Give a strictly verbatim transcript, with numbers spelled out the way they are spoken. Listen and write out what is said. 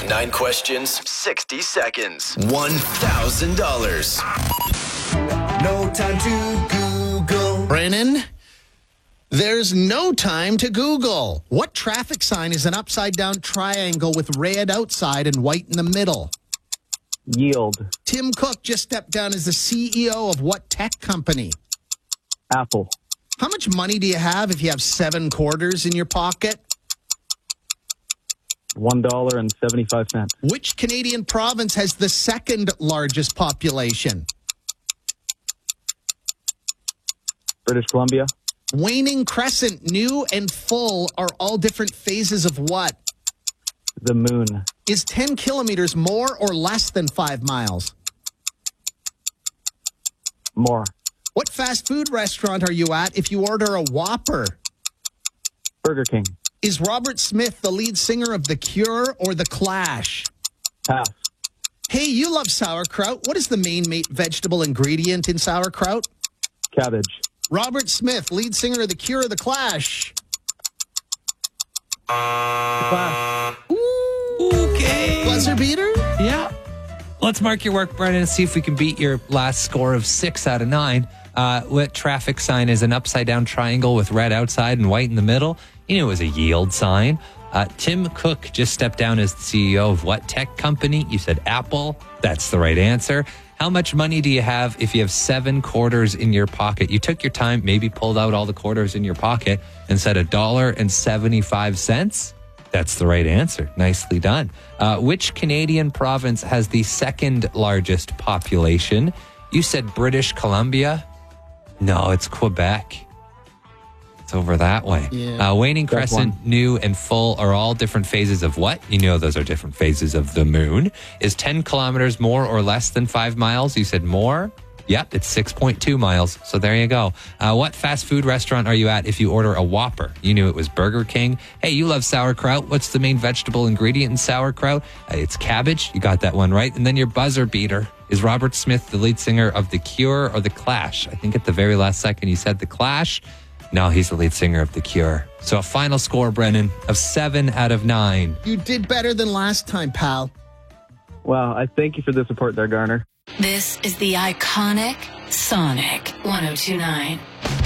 Nine questions, sixty seconds, one thousand dollars. No time to Google. Brennan, there's no time to Google. What traffic sign is an upside-down triangle with red outside and white in the middle? Yield. Tim Cook just stepped down as the C E O of what tech company? Apple. How much money do you have if you have seven quarters in your pocket? One dollar and seventy-five cents. Which Canadian province has the second largest population? British Columbia. Waning crescent, new and full, are all different phases of what? The moon. Is ten kilometers more or less than five miles? More. What fast food restaurant are you at if you order a Whopper? Burger King. Is Robert Smith the lead singer of The Cure or The Clash? Pass. Hey, you love sauerkraut. What is the main ma- vegetable ingredient in sauerkraut? Cabbage. Robert Smith, lead singer of The Cure or The Clash? Class. Okay. Buzzer beater? Yeah. Let's mark your work, Brennan, and see if we can beat your last score of six out of nine. Uh, what traffic sign is an upside-down triangle with red outside and white in the middle? You knew it was a yield sign. Uh, Tim Cook just stepped down as the C E O of what tech company? You said Apple. That's the right answer. How much money do you have if you have seven quarters in your pocket? You took your time, maybe pulled out all the quarters in your pocket and said a dollar and seventy-five cents. That's the right answer. Nicely done. Uh, which Canadian province has the second largest population? You said British Columbia. No, it's Quebec. It's over that way. Yeah. Uh, waning That's crescent, one. new and full are all different phases of what? You know those are different phases of the moon. Is ten kilometers more or less than five miles? You said more. Yep, it's six point two miles. So there you go. Uh, what fast food restaurant are you at if you order a Whopper? You knew it was Burger King. Hey, you love sauerkraut. What's the main vegetable ingredient in sauerkraut? Uh, it's cabbage. You got that one right. And then your buzzer beater. Is Robert Smith the lead singer of The Cure or The Clash? I think at the very last second you said The Clash. No, he's the lead singer of The Cure. So a final score, Brennan, of seven out of nine. You did better than last time, pal. Wow, I thank you for the support there, Garner. This is the iconic Sonic one oh two nine.